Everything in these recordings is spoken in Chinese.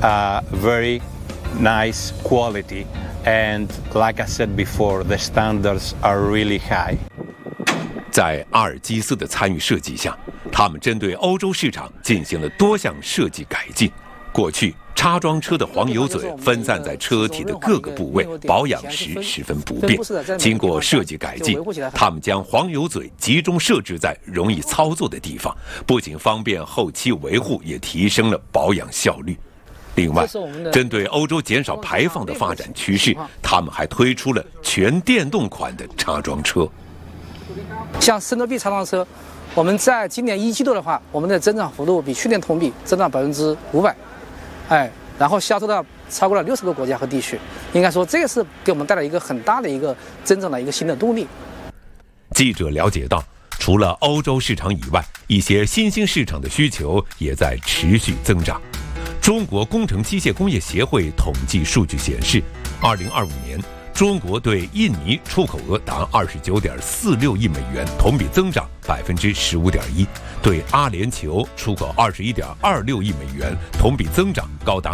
very nice quality, and like I said before, the standards are really high. 在阿尔基斯的参与设计下，他们针对欧洲市场进行了多项设计改进。过去插装车的黄油嘴分散在车体的各个部位，保养时十分不便。经过设计改进，他们将黄油嘴集中设置在容易操作的地方，不仅方便后期维护，也提升了保养效率。另外，针对欧洲减少排放的发展趋势，他们还推出了全电动款的插装车。 像深度 B 插装车，我们在今年1季度的话，我们的增长幅度比去年同比增长500%，然后销售到超过了60个国家和地区。应该说，这个是给我们带来一个很大的一个增长的一个新的动力。 记者了解到，除了欧洲市场以外，一些新兴市场的需求也在持续增长。中国工程机械工业协会统计数据显示，2025年。中国对印尼出口额达29.46亿美元，同比增长15.1%；对阿联酋出口21.26亿美元，同比增长高达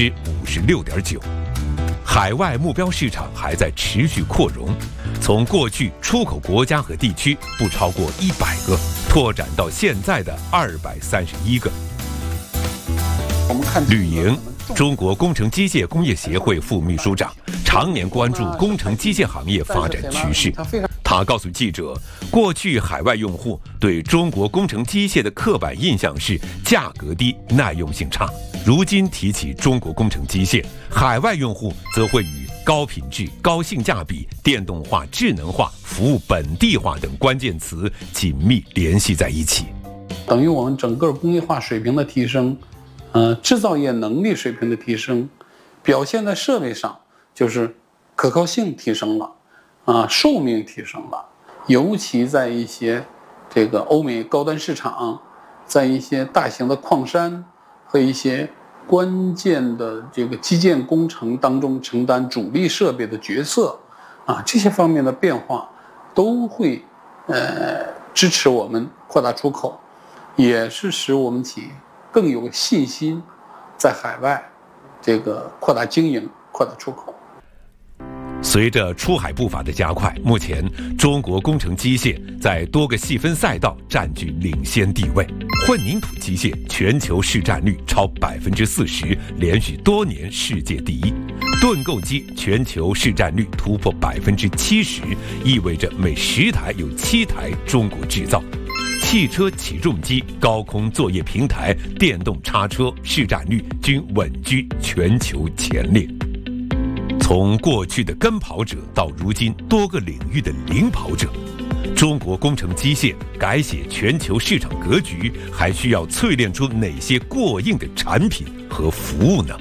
56.9%。海外目标市场还在持续扩容，从过去出口国家和地区不超过100个，拓展到现在的231个。 我们看吕莹，中国工程机械工业协会副秘书长，常年关注工程机械行业发展趋势。他告诉记者，过去海外用户对中国工程机械的刻板印象是价格低、耐用性差。如今提起中国工程机械，海外用户则会与高品质、高性价比、电动化、智能化、服务本地化等关键词紧密联系在一起。 等于我们整个工业化水平的提升，制造业能力水平的提升，表现在设备上就是可靠性提升了，寿命提升了。尤其在一些这个欧美高端市场，在一些大型的矿山和一些关键的这个基建工程当中承担主力设备的角色，这些方面的变化都会支持我们扩大出口，也是使我们企业更有信心在海外这个扩大经营、扩大出口。 随着出海步伐的加快，目前中国工程机械在多个细分赛道占据领先地位。混凝土机械全球市占率超40%，连续多年世界第一。盾构机全球市占率突破70%，意味着每10台有7台中国制造。汽车起重机、高空作业平台、电动叉车市占率均稳居全球前列。从过去的跟跑者到如今多个领域的领跑者，中国工程机械改写全球市场格局，还需要淬炼出哪些过硬的产品和服务呢？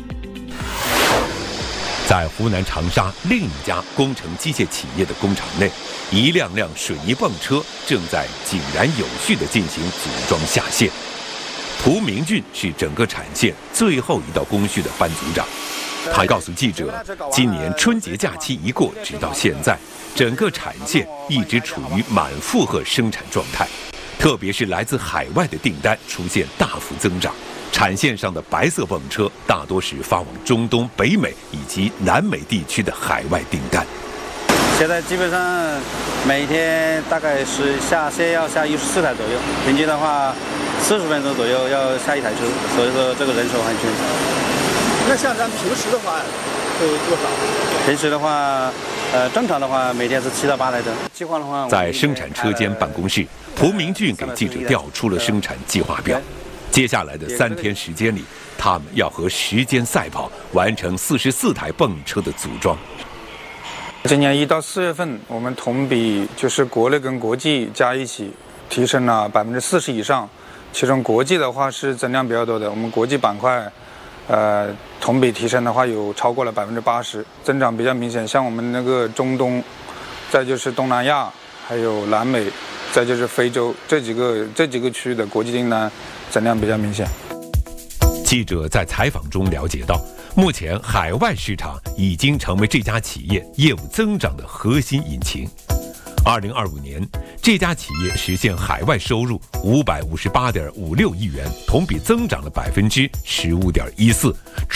在湖南长沙另一家工程机械企业的工厂内，一辆辆水泥泵车正在井然有序地进行组装下线。涂明俊是整个产线最后一道工序的班组长。他告诉记者，今年春节假期一过，直到现在，整个产线一直处于满负荷生产状态，特别是来自海外的订单出现大幅增长。产线上的白色泵车大多是发往中东、北美以及南美地区的海外订单。 现在基本上每天大概是下线要下14台左右，平均的话40分钟左右要下一台车，所以说这个人手很缺。 那像咱平时的话会多少？ 平时的话，正常的话每天是7到8台车。计划的话， 在生产车间办公室，涂明俊给记者调出了生产计划表。接下来的3天时间里，他们要和时间赛跑，完成44台泵车的组装。 今年1到4月份，我们同比就是国内跟国际加一起提升了40%以上，其中国际的话是增量比较多的，我们国际板块同比提升的话有超过了80%，增长比较明显。像我们那个中东，再就是东南亚，还有南美，再就是非洲这几个区域的国际订单增量比较明显。 记者在采访中了解到，目前海外市场已经成为这家企业业务增长的核心引擎。2025年，这家企业实现海外收入558.56亿元，同比增长了15.14%，